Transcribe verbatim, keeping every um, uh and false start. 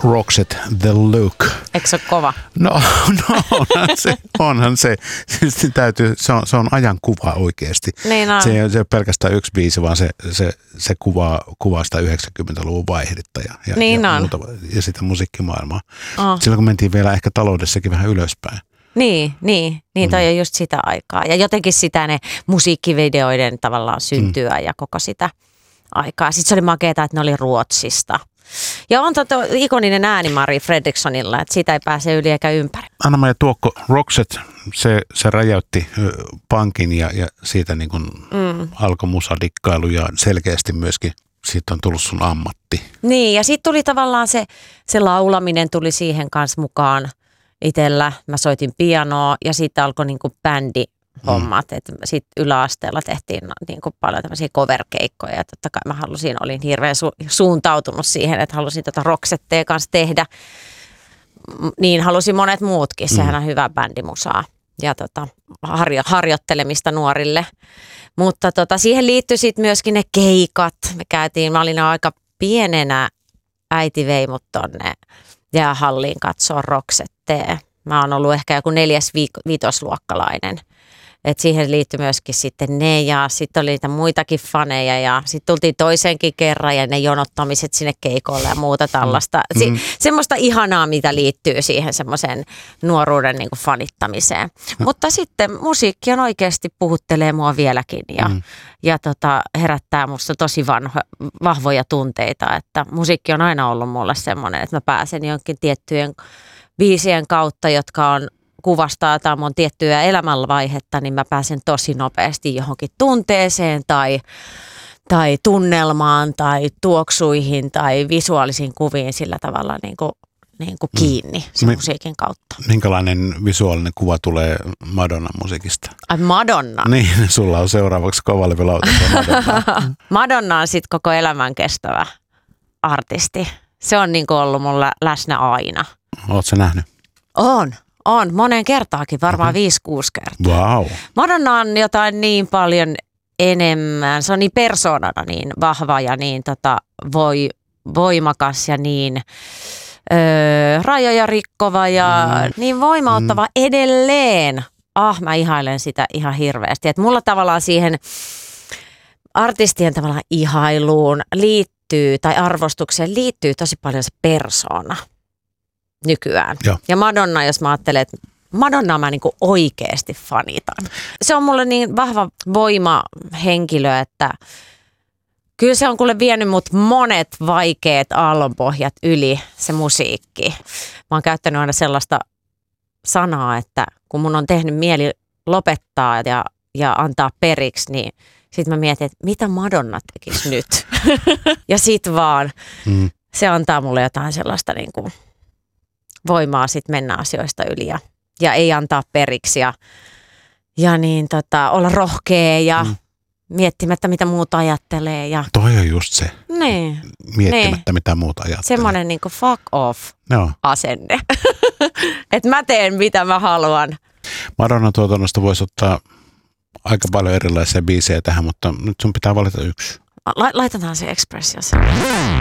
Roxette The Look. Eikö se ole kova? No, no onhan se. Onhan se. Se, täytyy, se, on, se on ajankuva oikeasti. Niin on. Se ei ole pelkästään yksi biisi, vaan se, se, se kuvaa, kuvaa sitä yhdeksänkymmentäluvun vaihdetta ja, ja, niin ja, on. muuta, ja sitä musiikkimaailmaa. Oh. Silloin kun mentiin vielä ehkä taloudessakin vähän ylöspäin. Niin, niin, niin toi mm. on just sitä aikaa. Ja jotenkin sitä ne musiikkivideoiden tavallaan syntyä mm. ja koko sitä aikaa. Sitten se oli makeeta, että ne oli Ruotsista. Ja on tuo ikoninen ääni Mari Fredrikssonilla, että siitä ei pääse yli eikä ympäri. Anna-Maija Tuokko, Roxette, se, se räjäytti pankin ja, ja siitä niin kuin mm. alkoi musadikkailu ja selkeästi myöskin siitä on tullut sun ammatti. Niin, ja sitten tuli tavallaan se, se laulaminen tuli siihen kanssa mukaan itsellä. Mä soitin pianoa ja sitten alkoi niin kuin bändihommat. Mm. Sitten yläasteella tehtiin niin kuin paljon tämmöisiä cover-keikkoja. Ja totta kai mä halusin, olin hirveän su- suuntautunut siihen, että halusin tota Roxettea kanssa tehdä. Niin halusin monet muutkin. Sehän on hyvä bändimusaa ja tota, harjo- harjoittelemista nuorille. Mutta tota, siihen liittyi sitten myöskin ne keikat. Me käytiin, mä olin aika pienenä, äiti vei mut tonne jäähalliin katsoa Roxettea. Mä oon ollut ehkä joku neljäs viik- viitosluokkalainen. Et siihen liittyi myöskin sitten ne ja sitten oli niitä muitakin faneja ja sitten tultiin toisenkin kerran ja ne jonottamiset sinne keikolle ja muuta tällaista. Si- mm. Semmoista ihanaa, mitä liittyy siihen semmoiseen nuoruuden niin kuin fanittamiseen. Mm. Mutta sitten musiikki on oikeasti puhuttelee mua vieläkin ja, mm. ja tota, herättää musta tosi vanho, vahvoja tunteita. Että musiikki on aina ollut mulle semmoinen, että mä pääsen jonkin tiettyjen biisien kautta, jotka on kuvastaa jotain mun tiettyä elämänvaihetta, niin mä pääsen tosi nopeasti johonkin tunteeseen tai, tai tunnelmaan tai tuoksuihin tai visuaalisiin kuviin sillä tavalla niin kuin, niin kuin kiinni sen Mi- musiikin kautta. Minkälainen visuaalinen kuva tulee Madonnan musiikista? Ai Madonna? Niin, sulla on seuraavaksi kovalevylautassa Madonna. Madonna on sitten koko elämän kestävä artisti. Se on niin kuin ollut mulla läsnä aina. Ootko sä nähnyt? On. On, monen kertaakin, varmaan mm-hmm. viisi, kuusi kertaa. Wow. Madonna on jotain niin paljon enemmän, se on niin persoonana niin vahva ja niin tota, voi, voimakas ja niin öö, rajoja rikkova ja mm. niin voimauttava mm. edelleen. Ah, mä ihailen sitä ihan hirveästi. Et mulla tavallaan siihen artistien tavallaan ihailuun liittyy tai arvostukseen liittyy tosi paljon se persoona nykyään. Joo. Ja Madonna, jos mä ajattelen, että Madonnaa mä niinku oikeasti fanitan. Se on mulle niin vahva voimahenkilö, että kyllä se on kuule vienyt mut monet vaikeat aallonpohjat yli se musiikki. Mä oon käyttänyt aina sellaista sanaa, että kun mun on tehnyt mieli lopettaa ja, ja antaa periksi, niin sit mä mietin, että mitä Madonna tekisi nyt. Ja sit vaan mm. se antaa mulle jotain sellaista niinku voimaa sitten mennä asioista yli ja, ja ei antaa periksi ja, ja niin tota, olla rohkea ja mm. miettimättä mitä muuta ajattelee. Ja toi on just se. Niin. Miettimättä niin. mitä muuta ajattelee. Semmoinen niinku fuck off no. asenne. Että mä teen mitä mä haluan. Madonnan tuotannosta voisi ottaa aika paljon erilaisia biisejä tähän, mutta nyt sun pitää valita yksi. La- laitetaan se Expressiossa.